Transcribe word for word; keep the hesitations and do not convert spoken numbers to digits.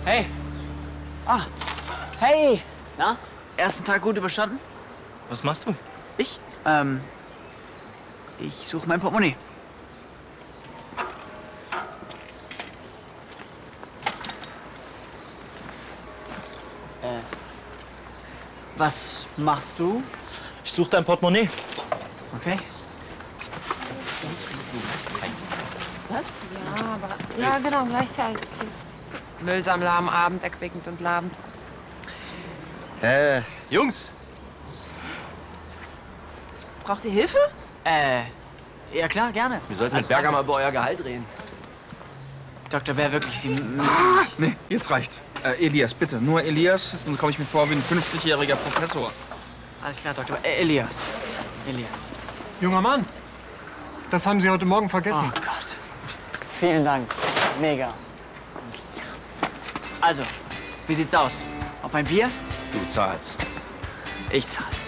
Hey. Ah, hey. Na, ersten Tag gut überstanden? Was machst du? Ich? Ähm, ich suche mein Portemonnaie. Äh, was machst du? Ich suche dein Portemonnaie. Okay. Was? Ja, aber... Ja, genau, gleichzeitig. Müllsammler am Abend, erquickend und labend. Äh, Jungs. Braucht ihr Hilfe? Äh, ja klar, gerne. Wir sollten Also, mit Berger mal über euer Gehalt reden. Doktor Bär, wirklich, Sie müssen... Nee, jetzt reicht's. Äh, Elias, bitte. Nur Elias, sonst komme ich mir vor wie ein fünfzigjähriger Professor. Alles klar, Doktor Bär. Äh, Elias. Elias. Junger Mann, das haben Sie heute Morgen vergessen. Oh Gott. Vielen Dank. Mega. Also, wie sieht's aus? Auf ein Bier? Du zahlst. Ich zahle.